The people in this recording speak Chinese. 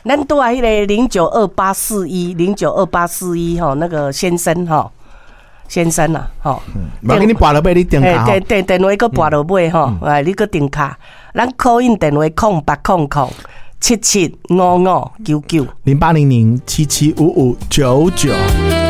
咱拄啊迄个092841092841吼，那个先生吼，先生啊，吼， 我给你拨落尾，你电卡吼， 电话搁拨落尾吼，你搁电卡，咱 call in 电话0800775599，0800775599。